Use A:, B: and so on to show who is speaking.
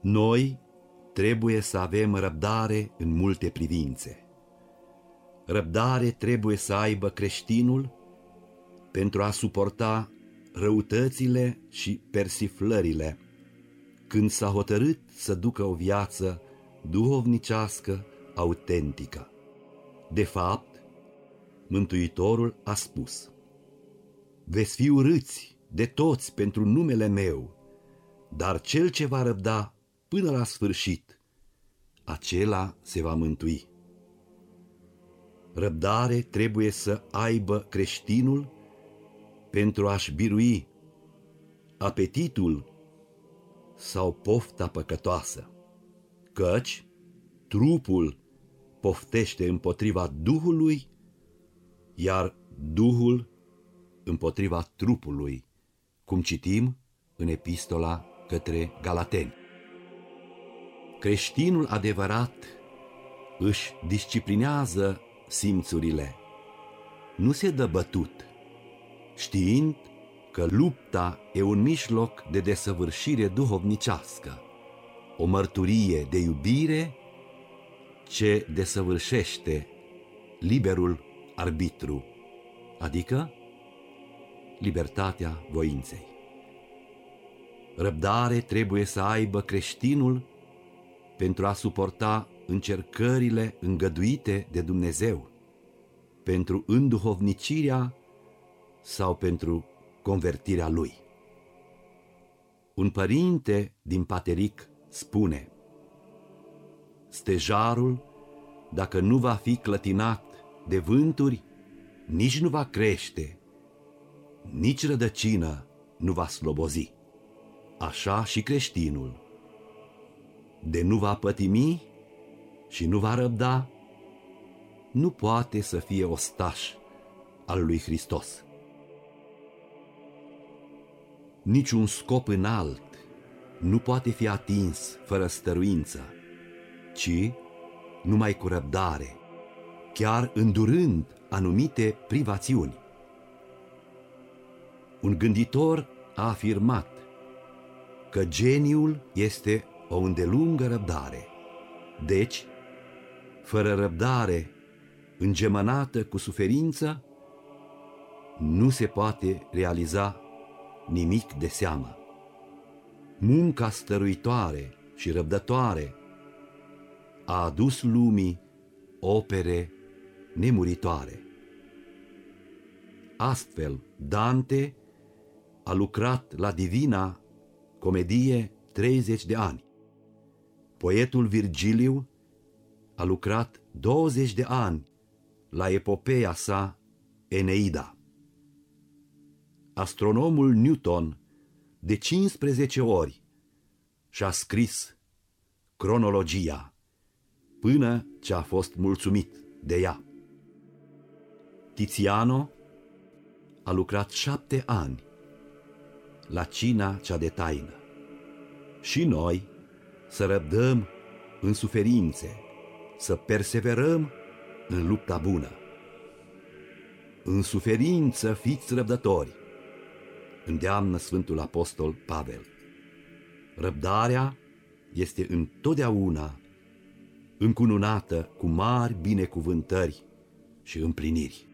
A: Noi trebuie să avem răbdare în multe privințe. Răbdare trebuie să aibă creștinul pentru a suporta răutățile și persiflările când s-a hotărât să ducă o viață duhovnicească autentică. De fapt, Mântuitorul a spus: veți fi urâți de toți pentru numele meu, dar cel ce va răbda până la sfârșit, acela se va mântui. Răbdare trebuie să aibă creștinul pentru a-și birui apetitul sau pofta păcătoasă, căci trupul poftește împotriva Duhului, iar Duhul împotriva trupului, cum citim în epistola către Galateni. Creștinul adevărat își disciplinează simțurile, nu se dă bătut, știind că lupta e un mijloc de desăvârșire duhovnicească, o mărturie de iubire ce desăvârșește liberul arbitru, adică libertatea voinței. Răbdare trebuie să aibă creștinul pentru a suporta încercările îngăduite de Dumnezeu, pentru înduhovnicirea sau pentru convertirea lui. Un părinte din Pateric spune: stejarul, dacă nu va fi clătinat de vânturi, nici nu va crește, nici rădăcină nu va slobozi. Așa și creștinul, de nu va pătimi și nu va răbda, nu poate să fie ostaș al lui Hristos. Niciun scop înalt nu poate fi atins fără stăruință, ci numai cu răbdare, chiar îndurând anumite privațiuni. Un gânditor a afirmat că geniul este o îndelungă răbdare. Deci, fără răbdare îngemănată cu suferință, nu se poate realiza nimic de seamă. Munca stăruitoare și răbdătoare a adus lumii opere nemuritoare. Astfel, Dante a lucrat la Divina Comedie 30 de ani. Poetul Virgiliu a lucrat 20 de ani la epopeea sa Eneida. Astronomul Newton de 15 ori și-a scris cronologia până ce a fost mulțumit de ea. Tiziano a lucrat 7 ani la cina cea de taină. Și noi să răbdăm în suferințe, să perseverăm în lupta bună. În suferință fiți răbdători, îndeamnă Sfântul Apostol Pavel. Răbdarea este întotdeauna încununată cu mari binecuvântări și împliniri.